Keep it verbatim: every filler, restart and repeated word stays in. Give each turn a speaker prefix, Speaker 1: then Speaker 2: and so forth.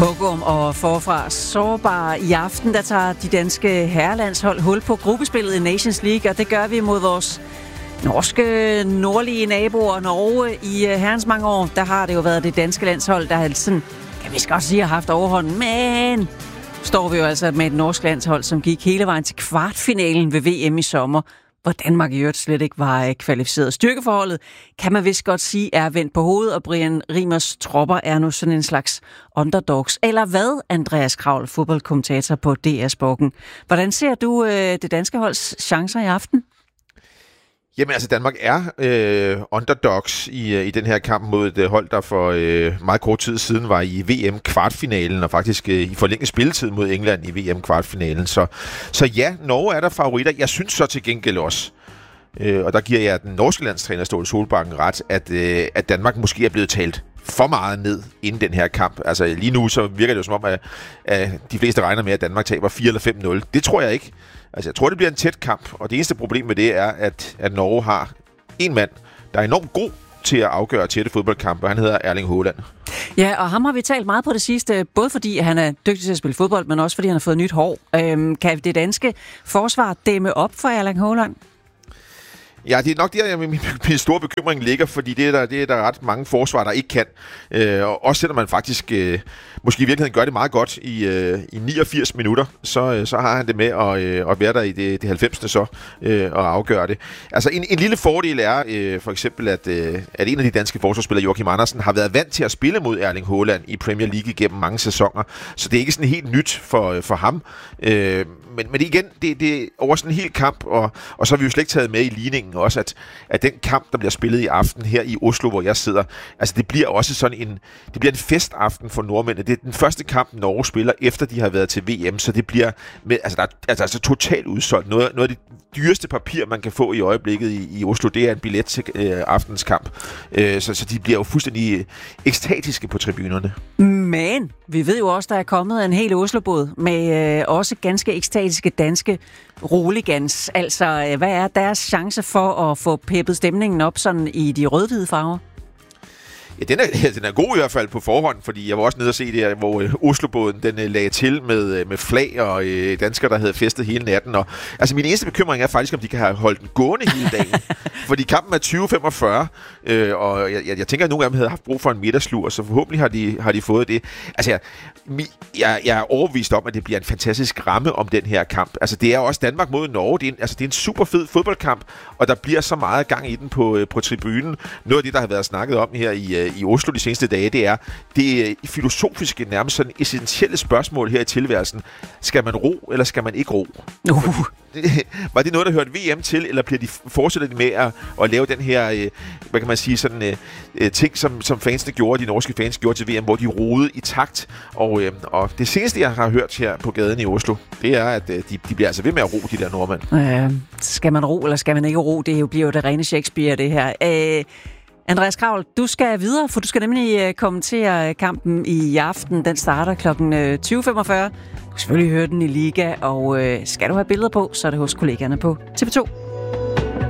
Speaker 1: Hugum og forfra sårbare i aften, der tager de danske herrelandshold hul på gruppespillet i Nations League, og det gør vi mod vores norske nordlige naboer. Norge i herrens mange år, der har det jo været det danske landshold, der har sådan, kan vi godt sige, har haft overhånden, men står vi jo altså med et norsk landshold, som gik hele vejen til kvartfinalen ved V M i sommer, hvor Danmark i øvrigt slet ikke var kvalificeret. Styrkeforholdet kan man vist godt sige er vendt på hovedet, og Brian Riemers tropper er nu sådan en slags underdogs. Eller hvad, Andreas Kraul, fodboldkommentator på D R Sporten? Hvordan ser du øh, det danske holds chancer i aften?
Speaker 2: Jamen altså, Danmark er øh, underdogs i, øh, i den her kamp mod et øh, hold, der for øh, meget kort tid siden var i V M-kvartfinalen, og faktisk øh, i forlænget spilletid mod England i V M-kvartfinalen. Så, så ja, Norge er der favoritter. Jeg synes så til gengæld også, øh, og der giver jeg den norske landstræner Ståle Solbakken ret, at, øh, at Danmark måske er blevet talt for meget ned inden den her kamp. Altså lige nu så virker det jo som om, at, at de fleste regner med, at Danmark taber fire eller fem nul. Det tror jeg ikke. Altså, jeg tror, det bliver en tæt kamp, og det eneste problem med det er, at, at Norge har en mand, der er enormt god til at afgøre tætte fodboldkampe, og han hedder Erling Haaland.
Speaker 1: Ja, og ham har vi talt meget på det sidste, både fordi han er dygtig til at spille fodbold, men også fordi han har fået nyt hår. Øhm, kan det danske forsvar dæmme op for Erling Haaland? Ja,
Speaker 2: det er nok der, min, min store bekymring ligger, fordi det er der, det er der ret mange forsvar, der ikke kan. Øh, og også selvom man faktisk øh, måske i virkeligheden gør det meget godt i, øh, i niogfirs minutter, så, øh, så har han det med at, øh, at være der i det, det halvfemsende så øh, og afgøre det. Altså en, en lille fordel er øh, for eksempel, at, øh, at en af de danske forsvarsspillere, Joachim Andersen, har været vant til at spille mod Erling Haaland i Premier League gennem mange sæsoner. Så det er ikke sådan helt nyt for, for ham. Øh, men, men igen, det, det er over sådan en hel kamp, og, og så har vi jo slet ikke taget med i ligningen også, at, at den kamp, der bliver spillet i aften her i Oslo, hvor jeg sidder, altså det bliver også sådan en, det bliver en festaften for nordmændene. Det er den første kamp, Norge spiller, efter de har været til V M, så det bliver med, altså, der er, altså, altså totalt udsolgt. Noget, noget af det dyreste papir, man kan få i øjeblikket i, i Oslo, det er en billet til øh, aftens kamp. Øh, så, så de bliver jo fuldstændig ekstatiske på tribunerne.
Speaker 1: Men vi ved jo også, der er kommet en hel Oslobåd med øh, også ganske ekstatiske danske roligans. Altså, hvad er deres chance for at få peppet stemningen op sådan i de rød-hvide farver?
Speaker 2: Ja, den er, den er god i hvert fald på forhånd, fordi jeg var også nede og se det, hvor øh, Oslobåden den øh, lagde til med, med flag og øh, danskere, der havde festet hele natten. Og, altså min eneste bekymring er faktisk, om de kan have holdt den gående hele dagen. Fordi kampen er tyve femogfyrre, øh, og jeg, jeg tænker, at nogle af dem havde haft brug for en middagslur, så forhåbentlig har de, har de fået det. Altså jeg, jeg, jeg er overbevist om, at det bliver en fantastisk ramme om den her kamp. Altså det er også Danmark mod Norge. Det er en, altså, det er en super fed fodboldkamp, og der bliver så meget gang i den på, på tribunen. Noget af det, der har været snakket om her i i Oslo de seneste dage, det er det filosofiske, nærmest sådan essentielle spørgsmål her i tilværelsen. Skal man ro, eller skal man ikke ro?
Speaker 1: Uh.
Speaker 2: Det, var det noget, der hørte V M til, eller bliver de, fortsætter de med at, at lave den her, øh, hvad kan man sige, sådan øh, ting, som, som fansene gjorde, de norske fans gjorde til V M, hvor de rodede i takt. Og, øh, og det seneste, jeg har hørt her på gaden i Oslo, det er, at øh, de, de bliver altså ved med at ro, de der nordmænd.
Speaker 1: Øh, skal man ro, eller skal man ikke ro? Det bliver jo det rene Shakespeare, det her. Øh, Andreas Kraul, du skal videre, for du skal nemlig kommentere kampen i aften. Den starter klokken tyve femogfyrre. Du kan selvfølgelig høre den i Liga, og skal du have billeder på, så er det hos kollegaerne på T V to.